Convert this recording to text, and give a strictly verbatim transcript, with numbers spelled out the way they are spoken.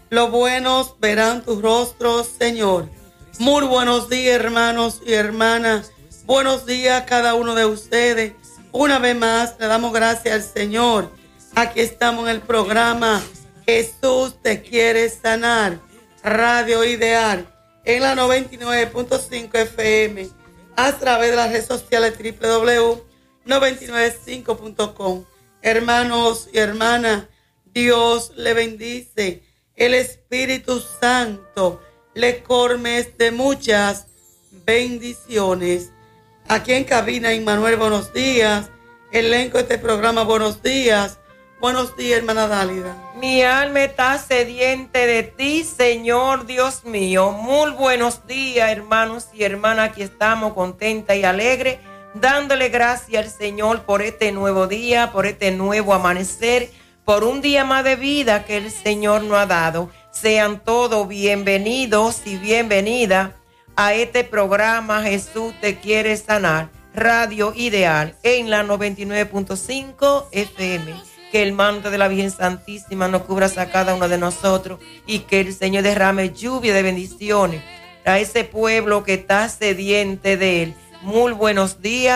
Los buenos verán tus rostros, Señor. Muy buenos días, hermanos y hermanas. Buenos días a cada uno de ustedes. Una vez más, le damos gracias al Señor. Aquí estamos en el programa Jesús te quiere sanar. Radio Ideal en la noventa y nueve punto cinco F M. A través de las redes sociales doble u doble u doble u punto noventa y nueve cinco punto com. Hermanos y hermanas, Dios le bendice. El Espíritu Santo le colme de muchas bendiciones. Aquí en cabina, Immanuel, buenos días. Elenco de este programa, buenos días. Buenos días, hermana Dálida. Mi alma está sediente de ti, Señor Dios mío. Muy buenos días, hermanos y hermanas. Aquí estamos contentas y alegres, dándole gracias al Señor por este nuevo día, por este nuevo amanecer, por un día más de vida que el Señor nos ha dado. Sean todos bienvenidos y bienvenidas a este programa Jesús te quiere sanar, Radio Ideal, en la noventa y nueve punto cinco F M. Que el manto de la Virgen Santísima nos cubra a cada uno de nosotros y que el Señor derrame lluvia de bendiciones a ese pueblo que está sediente de Él. Muy buenos días.